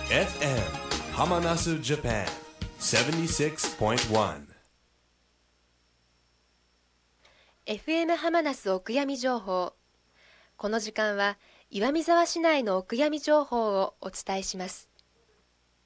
FM Hamanasu Japan 76.1 FM 浜那須お悔やみ情報。この時間は岩見沢市内のお悔やみ情報をお伝えします。